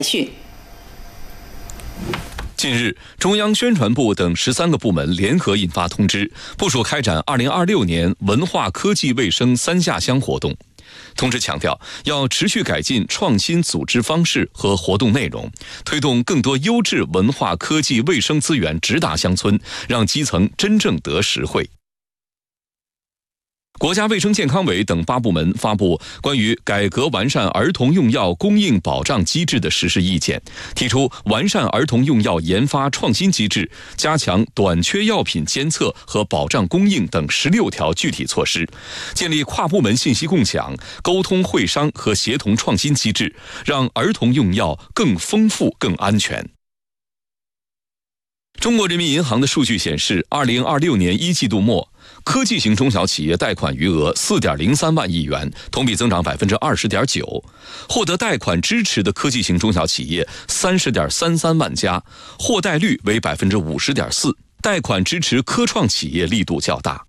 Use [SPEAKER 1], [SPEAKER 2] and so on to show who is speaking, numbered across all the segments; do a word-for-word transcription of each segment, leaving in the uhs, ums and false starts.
[SPEAKER 1] 去。
[SPEAKER 2] 近日，中央宣传部等十三个部门联合印发通知，部署开展二零二六年文化科技卫生三下乡活动。通知强调，要持续改进创新组织方式和活动内容，推动更多优质文化科技卫生资源直达乡村，让基层真正得实惠。国家卫生健康委等八部门发布关于改革完善儿童用药供应保障机制的实施意见，提出完善儿童用药研发创新机制，加强短缺药品监测和保障供应等十六条具体措施，建立跨部门信息共享、沟通会商和协同创新机制，让儿童用药更丰富、更安全。中国人民银行的数据显示，二零二六年一季度末，科技型中小企业贷款余额四点零三万亿元，同比增长百分之二十点九。获得贷款支持的科技型中小企业三十点三三万家，获贷率为百分之五十点四。贷款支持科创企业力度较大。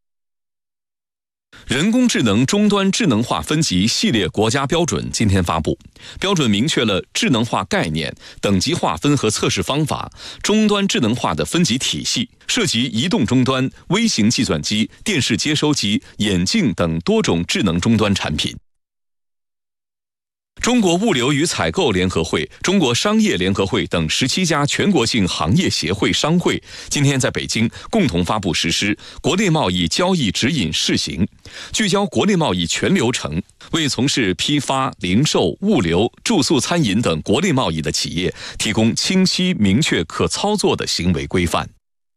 [SPEAKER 2] 人工智能终端智能化分级系列国家标准今天发布，标准明确了智能化概念、等级划分和测试方法、终端智能化的分级体系，涉及移动终端、微型计算机、电视接收机、眼镜等多种智能终端产品。中国物流与采购联合会、中国商业联合会等十七家全国性行业协会商会今天在北京共同发布实施国内贸易交易指引试行，聚焦国内贸易全流程，为从事批发、零售、物流、住宿、餐饮等国内贸易的企业提供清晰、明确、可操作的行为规范。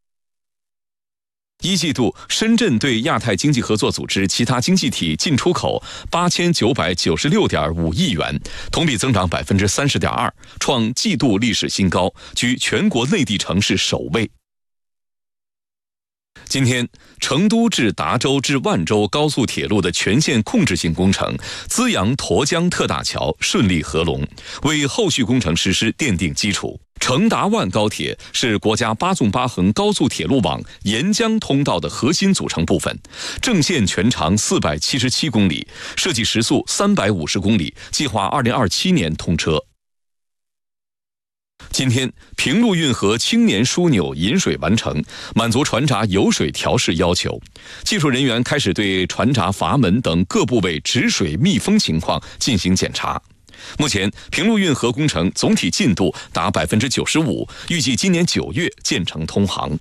[SPEAKER 2] 一季度，深圳对亚太经济合作组织其他经济体进出口八千九百九十六点五亿元，同比增长百分之三十点二，创季度历史新高，居全国内地城市首位。今天，成都至达州至万州高速铁路的全线控制性工程资阳沱江特大桥顺利合龙，为后续工程实施奠定基础。成达万高铁是国家八纵八横高速铁路网沿江通道的核心组成部分，正线全长四百七十七公里，设计时速三百五十公里，计划二零二七年通车。今天，平陆运河青年枢纽引水完成，满足船闸油水调试要求。技术人员开始对船闸阀门等各部位止水密封情况进行检查。目前，平陆运河工程总体进度达百分之九十五，预计今年九月建成通航。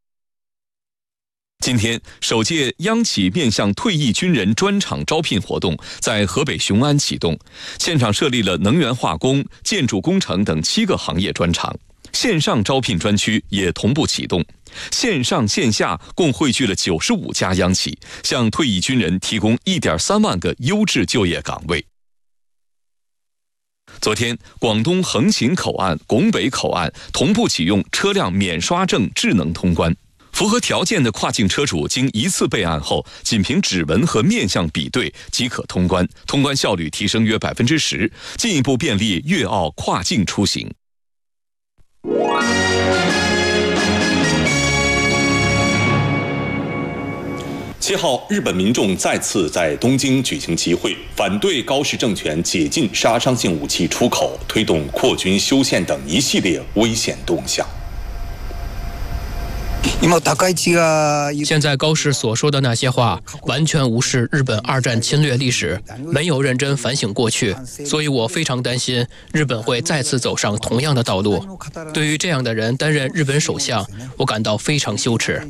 [SPEAKER 2] 今天，首届央企面向退役军人专场招聘活动在河北雄安启动，现场设立了能源化工、建筑工程等七个行业专场，线上招聘专区也同步启动。线上线下共汇聚了九十五家央企，向退役军人提供一点三万个优质就业岗位。昨天，广东横琴口岸、拱北口岸同步启用车辆免刷证智能通关。符合条件的跨境车主经一次备案后，仅凭指纹和面相比对即可通关，通关效率提升约百分之十，进一步便利粤澳跨境出行。
[SPEAKER 3] 七号，日本民众再次在东京举行集会，反对高市政权解禁杀伤性武器出口，推动扩军修宪等一系列危险动向。
[SPEAKER 4] 现在高市所说的那些话，完全无视日本二战侵略历史，没有认真反省过去，所以我非常担心日本会再次走上同样的道路。对于这样的人担任日本首相，我感到非常羞耻。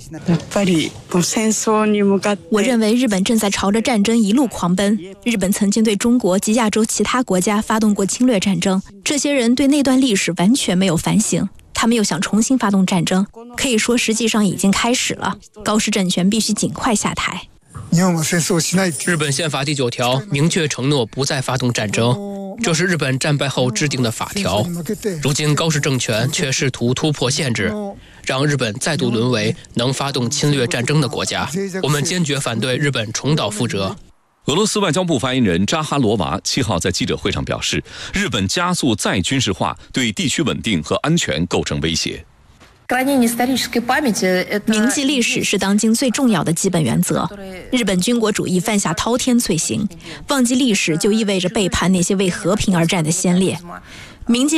[SPEAKER 5] 我认为日本正在朝着战争一路狂奔。日本曾经对中国及亚洲其他国家发动过侵略战争，这些人对那段历史完全没有反省。他们又想重新发动战争，可以说实际上已经开始了。高市政权必须尽快下台。
[SPEAKER 4] 日本宪法第九条明确承诺不再发动战争，这是日本战败后制定的法条。如今高市政权却试图突破限制，让日本再度沦为能发动侵略战争的国家。我们坚决反对日本重蹈覆辙。
[SPEAKER 2] 俄罗斯外交部发言人扎哈罗娃七号在记者会上表示，日本加速再军事化，对地区稳定和安全构成威胁。
[SPEAKER 5] 铭记历史是当今最重要的基本原则。日本军国主义犯下滔天罪行，忘记历史就意味着背叛那些为和平而战的先烈。铭记